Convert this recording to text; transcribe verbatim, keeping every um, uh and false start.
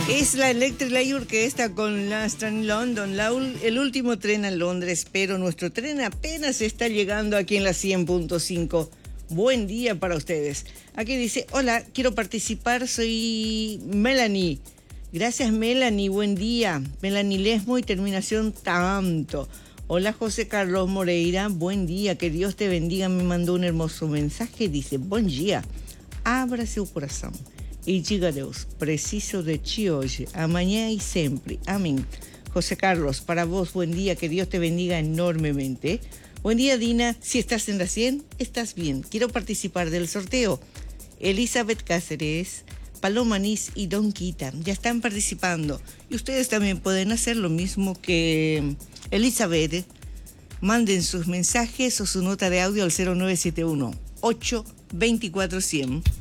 Es la Electric Light Orquesta con Last Train London, la, el último tren a Londres, pero nuestro tren apenas está llegando aquí en la cien punto cinco. Buen día para ustedes. Aquí dice, hola, quiero participar, soy Melanie. Gracias, Melanie, buen día. Melanie Lesmo y terminación tanto. Hola, José Carlos Moreira, buen día, que Dios te bendiga. Me mandó un hermoso mensaje, dice, buen día, abra seu coração e diga a Deus, preciso de ti hoje, amanhã e sempre. Amén. José Carlos, para vos, buen día, que Dios te bendiga enormemente. Buen día, Dina. Si estás en la cien, estás bien. Quiero participar del sorteo. Elizabeth Cáceres, Paloma Nis y Don Quita ya están participando. Y ustedes también pueden hacer lo mismo que Elizabeth. Manden sus mensajes o su nota de audio al cero nueve siete uno, ocho dos cuatro, cien.